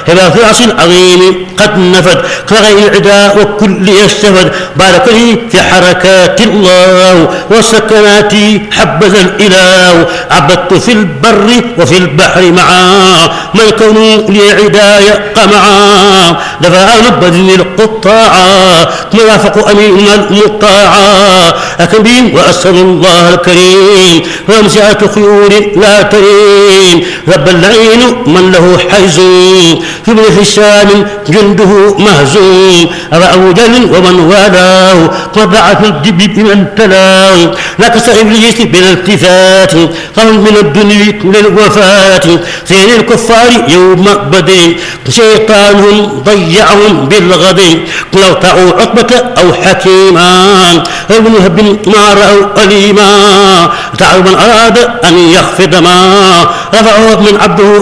هبات العرش العظيم قد نفد كغير العداء وكل يستفد بارك لي في حركات الله والسكنات حبذا الإله عبدت في البر وفي البحر معا ما الكون لي عداية قمعا دفع نبذ القطاعا مرافق أمين المطاعا أكبين وأسأل الله الكريم ومسعة خيول لا تريم رب اللعين من له حيز في ابن هشام جنده مهزوم أبا جل ومن والاه وضع في الجب بمن تلاه لا كسر إبليس بالالتفات قبل من الدنيا للوفاة زين الكفار يوم بدر شيطانهم ضيعهم بالغد لو طاعوا عقبة أو حكيما ابن هب ما رأوا أليما تعالوا من أراد أن يخفض ما رفعه من عبده